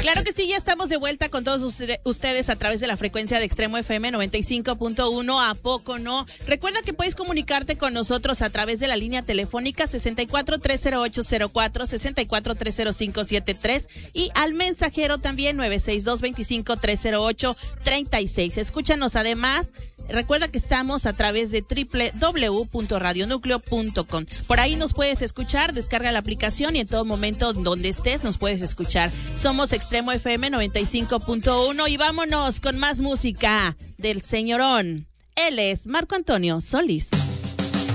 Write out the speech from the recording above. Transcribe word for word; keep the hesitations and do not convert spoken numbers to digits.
Claro que sí, ya estamos de vuelta con todos ustedes a través de la frecuencia de Extremo F M noventa y cinco punto uno. ¿A poco no? Recuerda que puedes comunicarte con nosotros a través de la línea telefónica sesenta y cuatro, tres cero ocho cero cuatro, sesenta y cuatro, tres cero cinco siete tres y al mensajero también nueve seis dos, veinticinco, tres cero ocho, treinta y seis. Escúchanos además. Recuerda que estamos a través de doble u doble u doble u punto radio núcleo punto com. Por ahí nos puedes escuchar, descarga la aplicación y en todo momento donde estés nos puedes escuchar. Somos Extremo F M noventa y cinco punto uno y vámonos con más música del señorón. Él es Marco Antonio Solís.